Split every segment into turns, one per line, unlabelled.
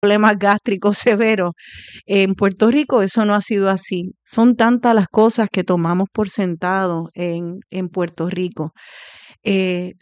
problemas gástricos severos. En Puerto Rico eso no ha sido así. Son tantas las cosas que tomamos por sentado en Puerto Rico. Eh,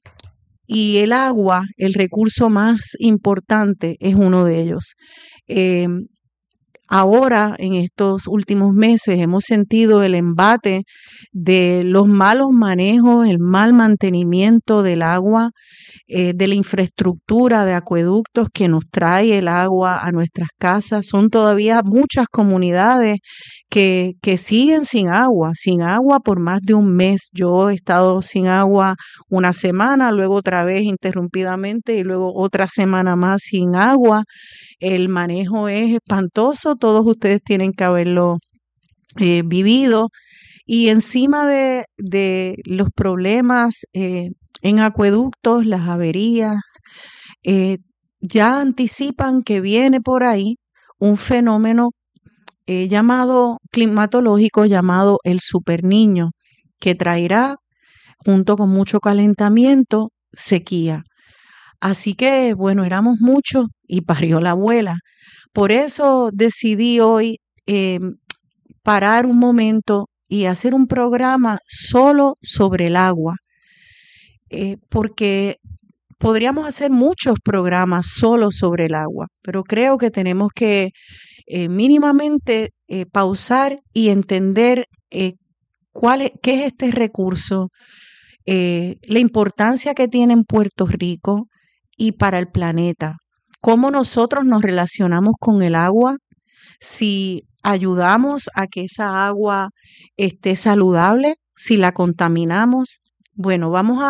y el agua, el recurso más importante, es uno de ellos. Eh, Ahora, en estos últimos meses, hemos sentido el embate de los malos manejos, el mal mantenimiento del agua, de la infraestructura de acueductos que nos trae el agua a nuestras casas. Son todavía muchas comunidades que siguen sin agua por más de un mes. Yo he estado sin agua una semana, luego otra vez interrumpidamente y luego otra semana más sin agua. El manejo es espantoso, todos ustedes tienen que haberlo vivido. Y encima de los problemas en acueductos, las averías, eh, ya anticipan que viene por ahí un fenómeno llamado climatológico llamado el superniño, que traerá, junto con mucho calentamiento, sequía. Así que, bueno, éramos muchos y parió la abuela. Por eso decidí hoy parar un momento y hacer un programa solo sobre el agua, porque podríamos hacer muchos programas solo sobre el agua, pero creo que tenemos que mínimamente pausar y entender qué es este recurso, la importancia que tiene en Puerto Rico y para el planeta, cómo nosotros nos relacionamos con el agua, si ayudamos a que esa agua esté saludable, si la contaminamos. Bueno,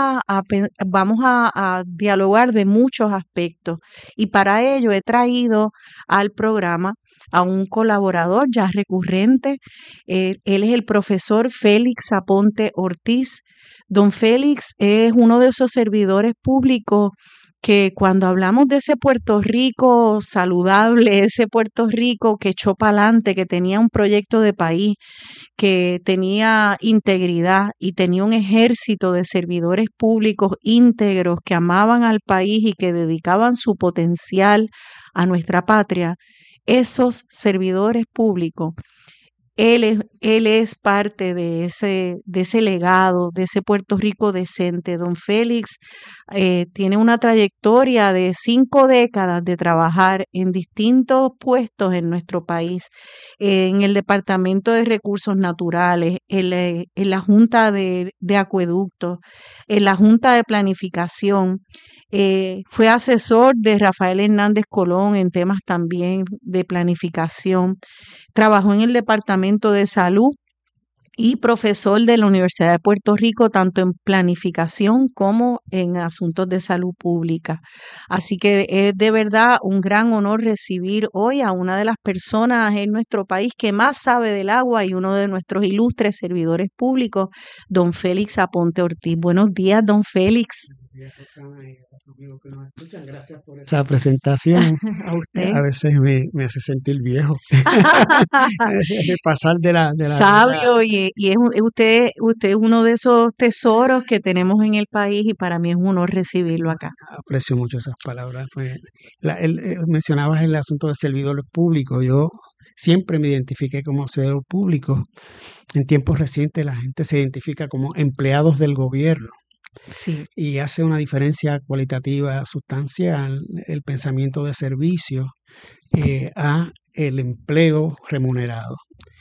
vamos a dialogar de muchos aspectos y para ello he traído al programa a un colaborador ya recurrente. Él es el profesor Félix Aponte Ortiz. Don Félix es uno de esos servidores públicos que cuando hablamos de ese Puerto Rico saludable, ese Puerto Rico que echó para adelante, que tenía un proyecto de país, que tenía integridad y tenía un ejército de servidores públicos íntegros que amaban al país y que dedicaban su potencial a nuestra patria, esos servidores públicos, él es parte de ese legado, de ese Puerto Rico decente. Don Félix tiene una trayectoria de 5 décadas de trabajar en distintos puestos en nuestro país, en el Departamento de Recursos Naturales, en la Junta de Acueductos, en la Junta de Planificación. Fue asesor de Rafael Hernández Colón en temas también de planificación. Trabajó en el Departamento de Salud y profesor de la Universidad de Puerto Rico, tanto en planificación como en asuntos de salud pública. Así que es de verdad un gran honor recibir hoy a una de las personas en nuestro país que más sabe del agua y uno de nuestros ilustres servidores públicos, don Félix Aponte Ortiz. Buenos días, don Félix.
Buenos días, Roxana, y a los amigos que nos escuchan. Gracias por esa presentación.
A usted.
A veces me hace sentir viejo. Pasar de la vida.
Sabio y usted es uno de esos tesoros que tenemos en el país y para mí es un honor recibirlo acá.
Aprecio mucho esas palabras. Pues, mencionabas el asunto de servidor público. Yo siempre me identifiqué como servidor público. En tiempos recientes la gente se identifica como empleados del gobierno.
Sí.
Y hace una diferencia cualitativa sustancial el pensamiento de servicio a el empleo remunerado.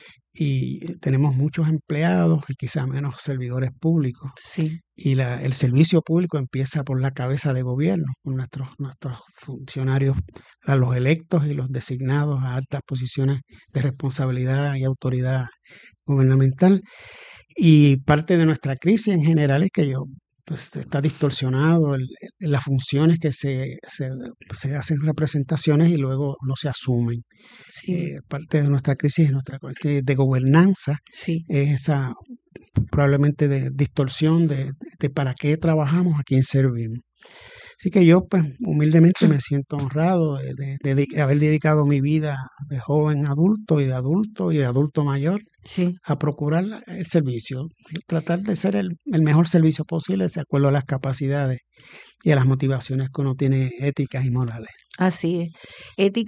Y tenemos muchos empleados y quizá menos servidores públicos.
Sí.
Y el servicio público empieza por la cabeza de gobierno, con nuestros funcionarios, a los electos y los designados a altas posiciones de responsabilidad y autoridad gubernamental. Y parte de nuestra crisis en general es que pues está distorsionado las funciones que se hacen representaciones y luego no se asumen.
Sí.
Parte de nuestra crisis de gobernanza
Sí.
es esa probablemente de distorsión de para qué trabajamos, a quién servimos. Así que yo pues humildemente me siento honrado de haber dedicado mi vida de joven adulto y de adulto mayor
Sí.
a procurar el servicio, tratar de ser el mejor servicio posible de acuerdo a las capacidades y a las motivaciones que uno tiene éticas y morales.
Así es. Ética